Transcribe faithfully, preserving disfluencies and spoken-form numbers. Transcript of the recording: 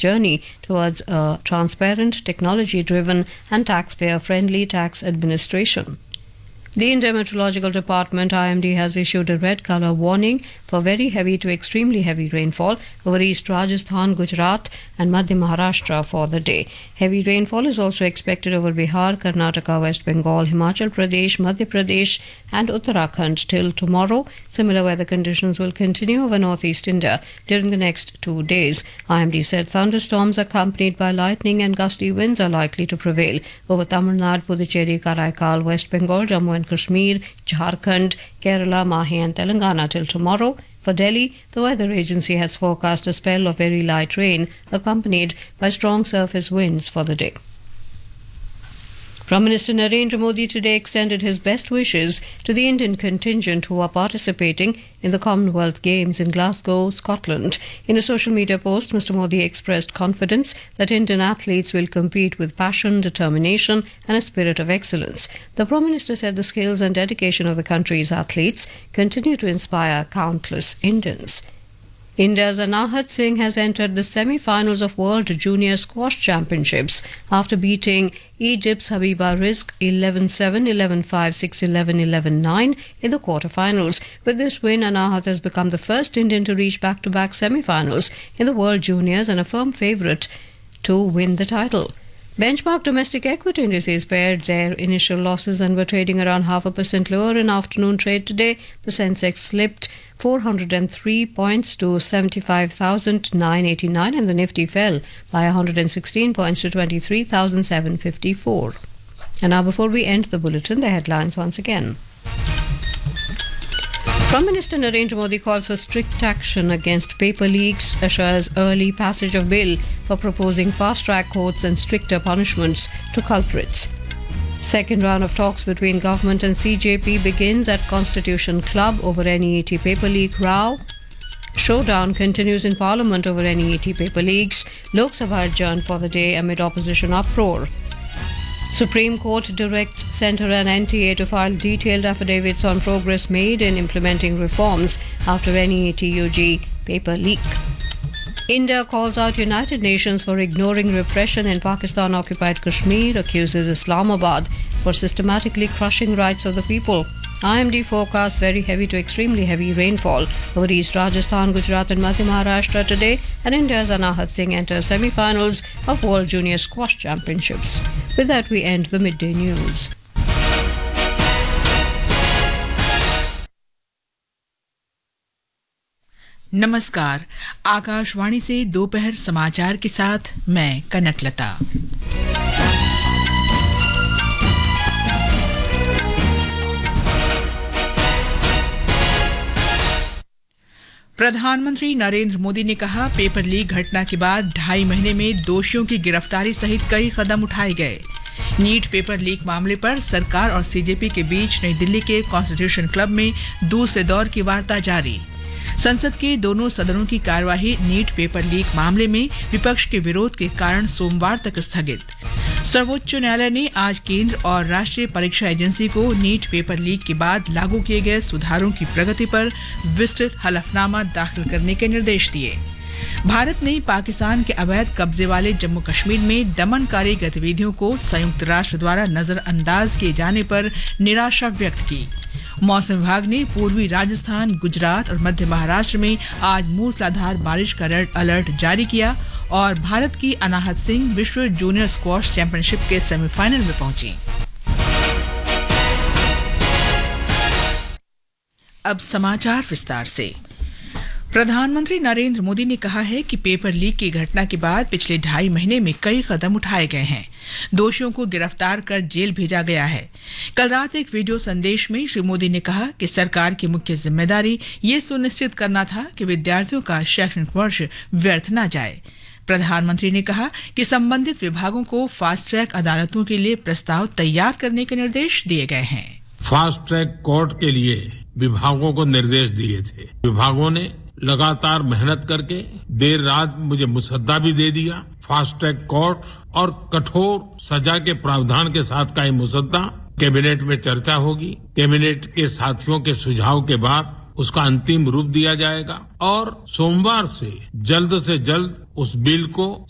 journey towards a transparent, technology-driven and taxpayer-friendly tax administration. The Indian Meteorological Department I M D has issued a red colour warning for very heavy to extremely heavy rainfall over East Rajasthan, Gujarat and Madhya Maharashtra for the day. Heavy rainfall is also expected over Bihar, Karnataka, West Bengal, Himachal Pradesh, Madhya Pradesh and Uttarakhand till tomorrow. Similar weather conditions will continue over northeast India during the next two days. I M D said thunderstorms accompanied by lightning and gusty winds are likely to prevail over Tamil Nadu, Puducherry, Karaikal, West Bengal, Jammu and Kashmir, Jharkhand, Kerala, Mahi and Telangana till tomorrow. For Delhi, the weather agency has forecast a spell of very light rain accompanied by strong surface winds for the day. Prime Minister Narendra Modi today extended his best wishes to the Indian contingent who are participating in the Commonwealth Games in Glasgow, Scotland. In a social media post, Mister Modi expressed confidence that Indian athletes will compete with passion, determination and a spirit of excellence. The Prime Minister said the skills and dedication of the country's athletes continue to inspire countless Indians. India's Anahat Singh has entered the semi-finals of World Junior Squash Championships after beating Egypt's Habiba Rizk eleven seven, eleven five, six eleven, eleven nine in the quarter-finals. With this win, Anahat has become the first Indian to reach back-to-back semi-finals in the World Juniors and a firm favourite to win the title. Benchmark domestic equity indices pared their initial losses and were trading around half a percent lower in afternoon trade today. The Sensex slipped four hundred three points to seventy-five thousand nine hundred eighty-nine and the Nifty fell by one hundred sixteen points to twenty-three thousand seven hundred fifty-four. And now before we end the bulletin, the headlines once again. Prime Minister Narendra Modi calls for strict action against paper leaks, assures early passage of bill for proposing fast-track courts and stricter punishments to culprits. Second round of talks between government and C J P begins at Constitution Club over N E A T paper leak row. Showdown continues in Parliament over N E A T paper leaks. Lok Sabha adjourned for the day amid opposition uproar. Supreme Court directs Centre and N T A to file detailed affidavits on progress made in implementing reforms after N E A T U G paper leak. India calls out United Nations for ignoring repression in Pakistan-occupied Kashmir, accuses Islamabad for systematically crushing rights of the people. I M D forecasts very heavy to extremely heavy rainfall over East Rajasthan, Gujarat and Madhya Maharashtra today, and India's Anahat Singh enters semi-finals of World Junior Squash Championships. With that, we end the midday news. नमस्कार, आकाशवाणी से दोपहर समाचार के साथ मैं कनकलता। प्रधानमंत्री नरेंद्र मोदी ने कहा, पेपर लीक घटना के बाद ढाई महीने में दोषियों की गिरफ्तारी सहित कई कदम उठाए गए। नीट पेपर लीक मामले पर सरकार और सीजेपी के बीच नई दिल्ली के कॉन्स्टिट्यूशन क्लब में दूसरे दौर की वार्ता जारी। संसद के दोनों सदनों की कार्यवाही नीट पेपर लीक मामले में विपक्ष के विरोध के कारण सोमवार तक स्थगित। सर्वोच्च न्यायालय ने आज केंद्र और राष्ट्रीय परीक्षा एजेंसी को नीट पेपर लीक के बाद लागू किए गए सुधारों की प्रगति पर विस्तृत हलफनामा दाखिल करने के निर्देश दिए। भारत ने पाकिस्तान के अवैध कब्जे वाले जम्मू कश्मीर में दमनकारी गतिविधियों को संयुक्त राष्ट्र द्वारा नजरअंदाज किए जाने पर निराशा व्यक्त की। मौसम विभाग ने पूर्वी राजस्थान, गुजरात और मध्य महाराष्ट्र में आज मूसलाधार बारिश का रेड अलर्ट जारी किया और भारत की अनाहत सिंह विश्व जूनियर स्क्वॉश चैंपियनशिप के सेमीफाइनल में पहुंची। अब समाचार विस्तार से। प्रधानमंत्री नरेंद्र मोदी ने कहा है कि पेपर लीक की घटना के बाद पिछले ढाई महीने में कई कदम उठाए गए हैं। दोषियों को गिरफ्तार कर जेल भेजा गया है। कल रात एक वीडियो संदेश में श्री मोदी ने कहा कि सरकार की मुख्य जिम्मेदारी ये सुनिश्चित करना था कि विद्यार्थियों का शैक्षणिक वर्ष व्यर्थ न जाए। प्रधानमंत्री ने कहा कि संबंधित विभागों को फास्ट ट्रैक अदालतों के लिए प्रस्ताव तैयार करने के निर्देश दिए गए हैं। फास्ट ट्रैक कोर्ट के लिए विभागों को निर्देश दिए थे। विभागों ने लगातार मेहनत करके देर रात मुझे मुसद्दा भी दे दिया। फास्ट ट्रैक कोर्ट और कठोर सजा के प्रावधान के साथ का ये मुसद्दा कैबिनेट में चर्चा होगी। कैबिनेट के साथियों के सुझाव के बाद उसका अंतिम रूप दिया जाएगा और सोमवार से जल्द से जल्द उस बिल को